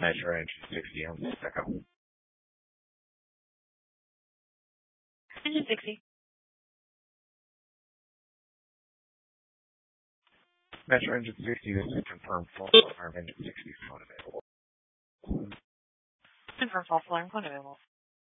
Metro engine 60 on the second. Engine 60. Metro engine 60, this is confirmed false alarm. Engine 60 is not available. Confirm false alarm, phone available.